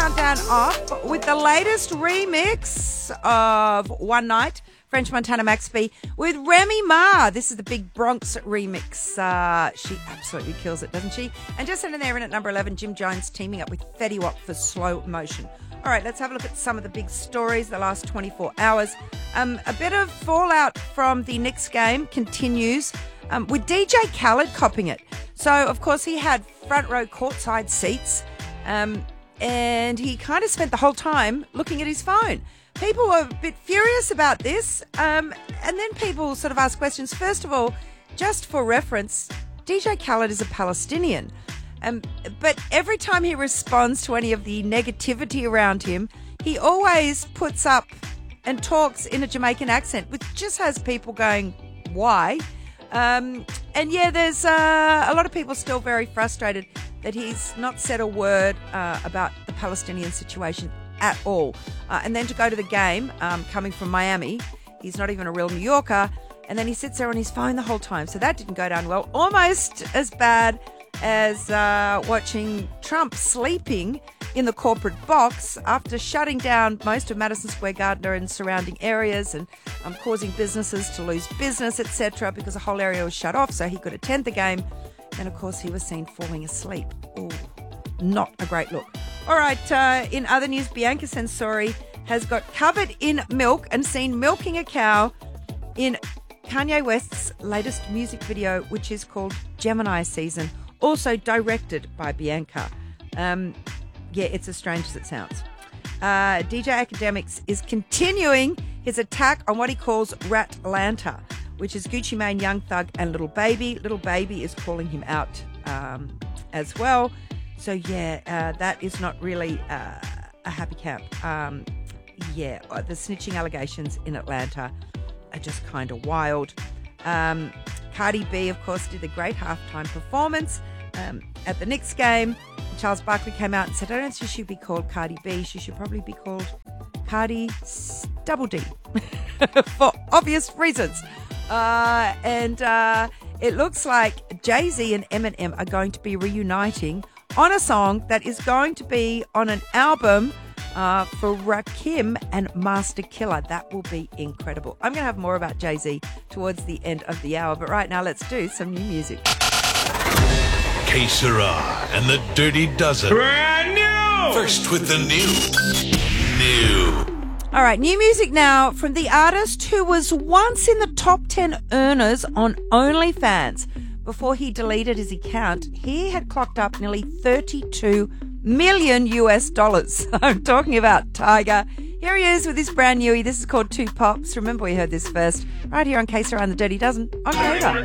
countdown off with the latest remix of One Night, French Montana Max B, with Remy Ma. This is the Big Bronx remix. She absolutely kills it, doesn't she? And just in there in at number 11, Jim Jones teaming up with Fetty Wap for Slow Motion. All right, let's have a look at some of the big stories the last 24 hours. A bit of fallout from the Knicks game continues with DJ Khaled copping it. So, of course, he had front row courtside seats. And he kind of spent the whole time looking at his phone. People were a bit furious about this, and then people sort of asked questions. First of all, just for reference, DJ Khaled is a Palestinian, but every time he responds to any of the negativity around him, he always puts up and talks in a Jamaican accent, which just has people going, why? And yeah, there's a lot of people still very frustrated that he's not said a word about the Palestinian situation at all. And then to go to the game, coming from Miami, he's not even a real New Yorker, and then he sits there on his phone the whole time. So that didn't go down well. Almost as bad as watching Trump sleeping in the corporate box after shutting down most of Madison Square Garden and surrounding areas and causing businesses to lose business, etc., because the whole area was shut off so he could attend the game. And, of course, he was seen falling asleep. Ooh, not a great look. All right, in other news, Bianca Censori has got covered in milk and seen milking a cow in Kanye West's latest music video, which is called Gemini Season, also directed by Bianca. Yeah, it's as strange as it sounds. DJ Academics is continuing his attack on what he calls Ratlanta, which is Gucci Mane, Young Thug, and Little Baby. Little Baby is calling him out as well. So, yeah, that is not really a happy camp. Yeah, the snitching allegations in Atlanta are just kind of wild. Cardi B, of course, did a great halftime performance at the Knicks game. Charles Barkley came out and said, I don't think she should be called Cardi B. She should probably be called Cardi Double D for obvious reasons. And it looks like Jay-Z and Eminem are going to be reuniting on a song that is going to be on an album for Rakim and Master Killer. That will be incredible. I'm going to have more about Jay-Z towards the end of the hour, but right now let's do some new music. Que Sera and the Dirty Dozen. Brand new! First with the new. All right, new music now from the artist who was once in the top 10 earners on OnlyFans. Before he deleted his account, he had clocked up nearly $32 million US. I'm talking about Tiger. Here he is with his brand newie. This is called Two Pops. Remember, we heard this first right here on Que Sera and the Dirty Dozen on Coda.